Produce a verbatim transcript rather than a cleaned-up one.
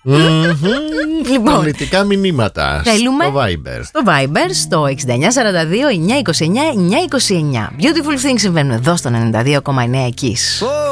Λοιπόν, πολιτικά μηνύματα θέλουμε στο Viber. Στο Viber, στο εξήντα εννιά σαράντα δύο εννιακόσια είκοσι εννιά εννιακόσια είκοσι εννιά. Beautiful things συμβαίνουν εδώ στο ενενήντα δύο κόμμα εννέα Kiss.